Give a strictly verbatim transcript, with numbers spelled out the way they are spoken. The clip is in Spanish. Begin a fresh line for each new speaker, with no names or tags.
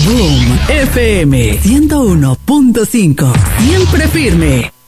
Boom F M ciento uno punto cinco. Siempre firme.